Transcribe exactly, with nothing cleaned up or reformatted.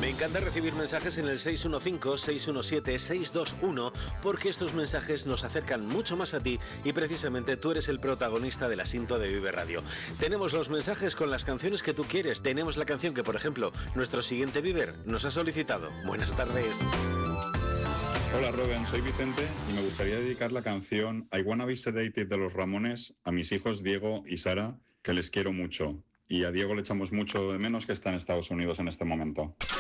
Me encanta recibir mensajes en el seis uno cinco, seis uno siete, seis dos uno porque estos mensajes nos acercan mucho más a ti y precisamente tú eres el protagonista del asunto de Vive Radio. Tenemos los mensajes con las canciones que tú quieres. Tenemos la canción que, por ejemplo, nuestro siguiente Viver nos ha solicitado. Buenas tardes. Hola Rubén, soy Vicente y me gustaría dedicar la canción I Wanna Be Sedated de los Ramones a mis hijos Diego y Sara, que les quiero mucho. Y a Diego le echamos mucho de menos, que está en Estados Unidos en este momento.